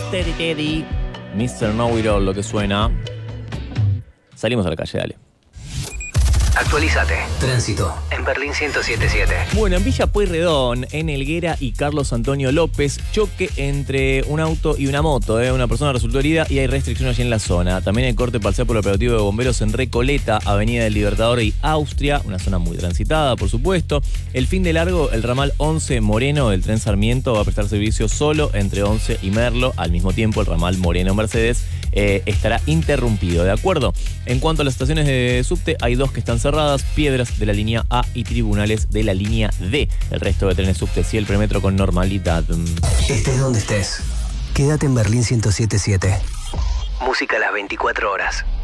Teddy Teddy, Mr. Know It All, lo que suena. Salimos a la calle, dale. Actualízate. Tránsito en Berlín 107.7. Bueno, en Villa Pueyrredón, en Helguera y Carlos Antonio López, choque entre un auto y una moto. Una persona resultó herida y hay restricciones allí en la zona. También hay corte parcial por el operativo de bomberos en Recoleta, Avenida del Libertador y Austria, una zona muy transitada, por supuesto. El fin de largo, el ramal 11 Moreno del tren Sarmiento va a prestar servicio solo entre 11 y Merlo. Al mismo tiempo, el ramal Moreno Mercedes estará interrumpido, ¿de acuerdo? En cuanto a las estaciones de subte, hay dos que están cerradas: Piedras de la línea A y Tribunales de la línea D. El resto de trenes subte y el premetro con normalidad. Estés donde estés, quédate en Berlín 107.7. Música a las 24 horas.